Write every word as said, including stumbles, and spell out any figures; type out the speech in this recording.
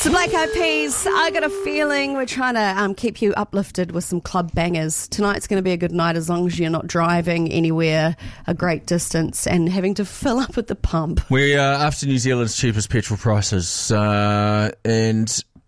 The Black Eyed Peas, I got a feeling we're trying to um, keep you uplifted with some club bangers. Tonight's going to be a good night as long as you're not driving anywhere a great distance and having to fill up at the pump. We're uh, after New Zealand's cheapest petrol prices, uh, and